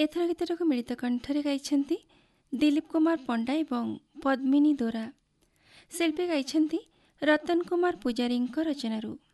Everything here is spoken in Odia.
ଏଥର ଗୀତଟାକୁ ମିଳିତ କଣ୍ଠରେ ଗାଇଛନ୍ତି ଦିଲ୍ଲୀପ କୁମାର ପଣ୍ଡା ଏବଂ ପଦ୍ମିନୀ ଦୋରା। ଶିଳ୍ପୀ ଗାଇଛନ୍ତି ରତନ କୁମାର ପୂଜାରୀଙ୍କ ରଚନାରୁ।